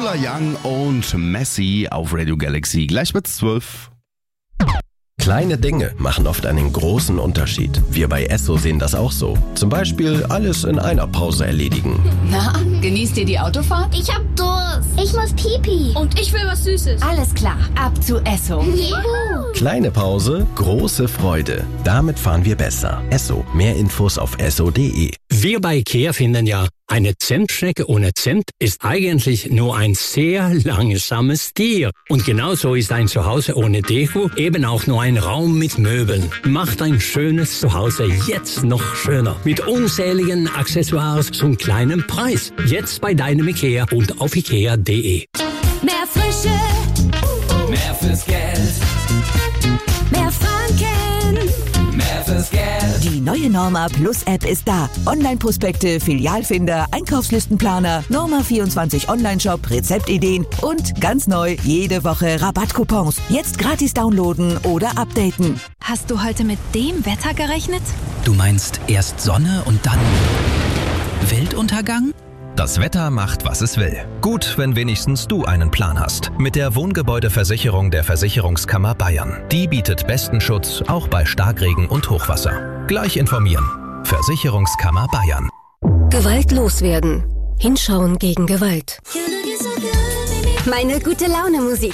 Lola Young und Messi auf Radio Galaxy. Gleich wird's 12. Kleine Dinge machen oft einen großen Unterschied. Wir bei Esso sehen das auch so. Zum Beispiel alles in einer Pause erledigen. Na, genießt ihr die Autofahrt? Ich hab Durst. Ich muss Pipi. Und ich will was Süßes. Alles klar, ab zu Esso. Juhu. Kleine Pause, große Freude. Damit fahren wir besser. Esso. Mehr Infos auf esso.de. Wir bei IKEA finden ja, eine Zentschnecke ohne Zimt ist eigentlich nur ein sehr langsames Tier. Und genauso ist ein Zuhause ohne Deko eben auch nur ein Raum mit Möbeln. Macht ein schönes Zuhause jetzt noch schöner. Mit unzähligen Accessoires zum kleinen Preis. Jetzt bei deinem IKEA und auf ikea.de. Mehr Frische, mehr fürs Geld, mehr Franken, mehr fürs Geld. Die neue Norma Plus App ist da. Online-Prospekte, Filialfinder, Einkaufslistenplaner, Norma 24 Online-Shop, Rezeptideen und ganz neu jede Woche Rabattcoupons. Jetzt gratis downloaden oder updaten. Hast du heute mit dem Wetter gerechnet? Du meinst erst Sonne und dann Weltuntergang? Das Wetter macht, was es will. Gut, wenn wenigstens du einen Plan hast. Mit der Wohngebäudeversicherung der Versicherungskammer Bayern. Die bietet besten Schutz, auch bei Starkregen und Hochwasser. Gleich informieren. Versicherungskammer Bayern. Gewalt loswerden. Hinschauen gegen Gewalt. meine gute Laune Musik.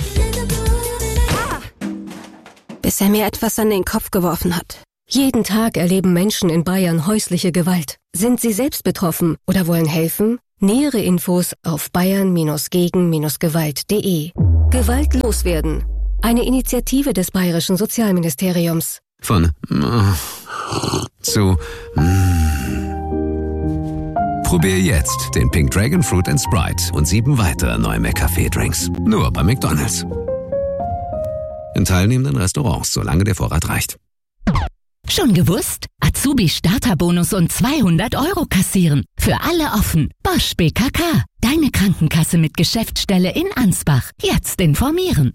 Bis er mir etwas an den Kopf geworfen hat. Jeden Tag erleben Menschen in Bayern häusliche Gewalt. Sind sie selbst betroffen oder wollen helfen? Nähere Infos auf bayern-gegen-gewalt.de. Gewalt loswerden. Eine Initiative des Bayerischen Sozialministeriums. Von zu Probier jetzt den Pink Dragon Fruit & Sprite und 7 weitere neue McCafé-Drinks. Nur bei McDonald's. In teilnehmenden Restaurants, solange der Vorrat reicht. Schon gewusst? Azubi Starterbonus und 200 € kassieren. Für alle offen. Bosch BKK. Deine Krankenkasse mit Geschäftsstelle in Ansbach. Jetzt informieren.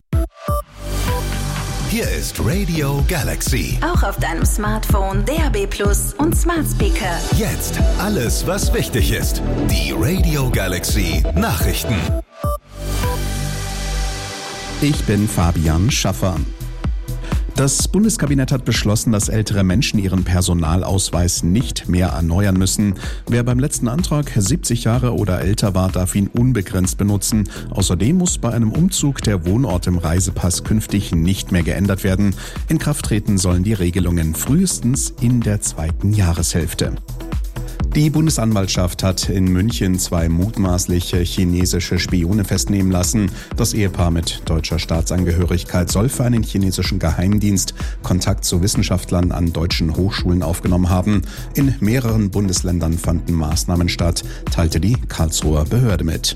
Hier ist Radio Galaxy. Auch auf deinem Smartphone, DAB+ und Smart Speaker. Jetzt alles, was wichtig ist. Die Radio Galaxy Nachrichten. Ich bin Fabian Schaffer. Das Bundeskabinett hat beschlossen, dass ältere Menschen ihren Personalausweis nicht mehr erneuern müssen. Wer beim letzten Antrag 70 Jahre oder älter war, darf ihn unbegrenzt benutzen. Außerdem muss bei einem Umzug der Wohnort im Reisepass künftig nicht mehr geändert werden. In Kraft treten sollen die Regelungen frühestens in der 2. Jahreshälfte. Die Bundesanwaltschaft hat in München 2 mutmaßliche chinesische Spione festnehmen lassen. Das Ehepaar mit deutscher Staatsangehörigkeit soll für einen chinesischen Geheimdienst Kontakt zu Wissenschaftlern an deutschen Hochschulen aufgenommen haben. In mehreren Bundesländern fanden Maßnahmen statt, teilte die Karlsruher Behörde mit.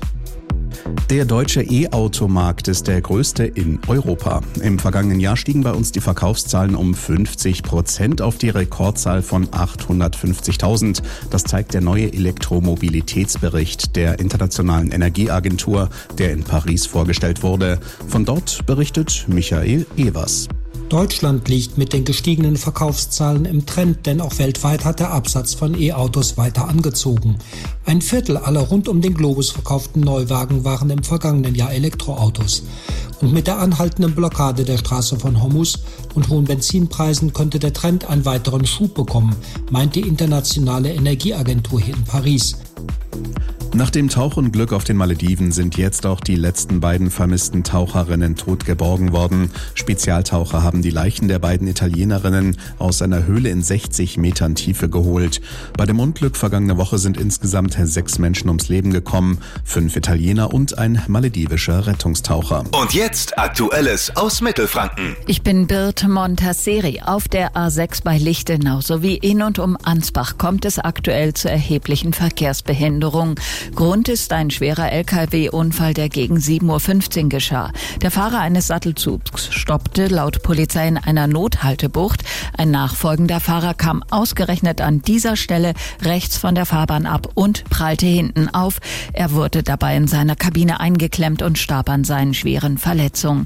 Der deutsche E-Auto-Markt ist der größte in Europa. Im vergangenen Jahr stiegen bei uns die Verkaufszahlen um 50% auf die Rekordzahl von 850.000. Das zeigt der neue Elektromobilitätsbericht der Internationalen Energieagentur, der in Paris vorgestellt wurde. Von dort berichtet Michael Evers. Deutschland liegt mit den gestiegenen Verkaufszahlen im Trend, denn auch weltweit hat der Absatz von E-Autos weiter angezogen. 1/4 aller rund um den Globus verkauften Neuwagen waren im vergangenen Jahr Elektroautos. Und mit der anhaltenden Blockade der Straße von Hormuz und hohen Benzinpreisen könnte der Trend einen weiteren Schub bekommen, meint die Internationale Energieagentur hier in Paris. Nach dem Tauchunglück auf den Malediven sind jetzt auch die letzten beiden vermissten Taucherinnen tot geborgen worden. Spezialtaucher haben die Leichen der beiden Italienerinnen aus einer Höhle in 60 Metern Tiefe geholt. Bei dem Unglück vergangene Woche sind insgesamt 6 Menschen ums Leben gekommen, 5 Italiener und ein maledivischer Rettungstaucher. Und jetzt Aktuelles aus Mittelfranken. Ich bin Birte Montasseri. Auf der A6 bei Lichtenau sowie in und um Ansbach kommt es aktuell zu erheblichen Verkehrsbehinderungen. Grund ist ein schwerer LKW-Unfall, der gegen 7:15 Uhr geschah. Der Fahrer eines Sattelzugs stoppte laut Polizei in einer Nothaltebucht. Ein nachfolgender Fahrer kam ausgerechnet an dieser Stelle rechts von der Fahrbahn ab und prallte hinten auf. Er wurde dabei in seiner Kabine eingeklemmt und starb an seinen schweren Verletzungen.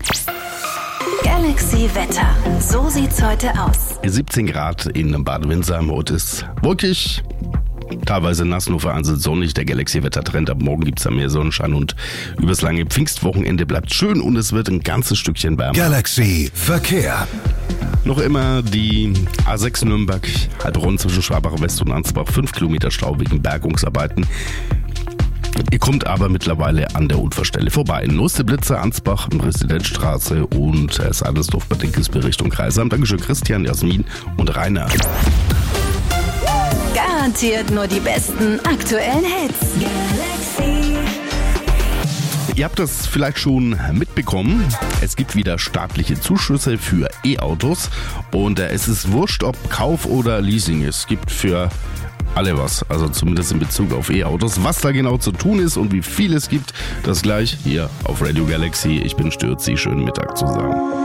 Galaxy Wetter. So sieht's heute aus. 17 Grad in Bad Windsheim. Heute ist wolkig. teilweise nass, nur vereinzelt sonnig. Der Galaxy-Wettertrend, ab morgen gibt es da mehr Sonnenschein und übers lange Pfingstwochenende bleibt schön und es wird ein ganzes Stückchen wärmer. Galaxy Verkehr. Noch immer die A6 Nürnberg, Heilbronn zwischen Schwabach West und Ansbach, 5 Kilometer Stau wegen Bergungsarbeiten. Ihr kommt aber mittlerweile an der Unfallstelle vorbei. Neueste Blitze, Ansbach, Residenzstraße und Seilersdorf bei Dinkelsbühl Richtung Kreisamt. Dankeschön Christian, Jasmin und Rainer. Garantiert nur die besten aktuellen Hits. Galaxy. Ihr habt das vielleicht schon mitbekommen. Es gibt wieder staatliche Zuschüsse für E-Autos und es ist wurscht, ob Kauf oder Leasing. Es gibt für alle was, also zumindest in Bezug auf E-Autos. Was da genau zu tun ist und wie viel es gibt, das gleich hier auf Radio Galaxy. Ich bin Stürzi, schönen Mittag zusammen.